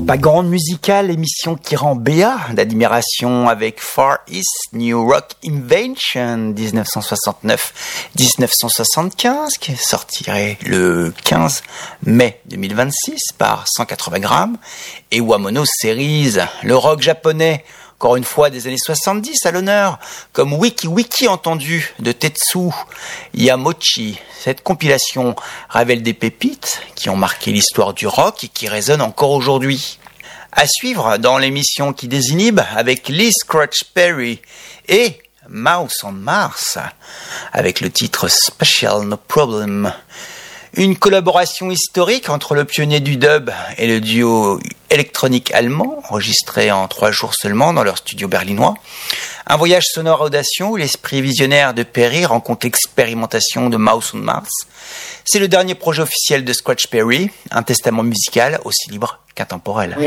Propagande musicale, émission qui rend béat d'admiration avec Far East New Rock Invention 1969-1975 qui sortirait le 15 mai 2026 par 180 grammes et Wamono Series, le rock japonais encore une fois des années 70 à l'honneur, comme Wiki Wiki entendu de Tetsu Yamochi. Cette compilation révèle des pépites qui ont marqué l'histoire du rock et qui résonnent encore aujourd'hui. À suivre dans l'émission qui désinhibe avec Lee Scratch Perry et Mouse on Mars avec le titre Special No Problem. Une collaboration historique entre le pionnier du dub et le duo électronique allemand, enregistré en 3 jours seulement dans leur studio berlinois. Un voyage sonore audacieux où l'esprit visionnaire de Perry rencontre l'expérimentation de Mouse on Mars. C'est le dernier projet officiel de Scratch Perry, un testament musical aussi libre qu'intemporel.